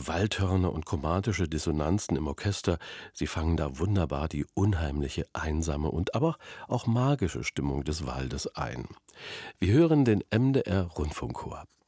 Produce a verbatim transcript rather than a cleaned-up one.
Diese Waldhörner und chromatische Dissonanzen im Orchester, sie fangen da wunderbar die unheimliche, einsame und aber auch magische Stimmung des Waldes ein. Wir hören den M D R Rundfunkchor.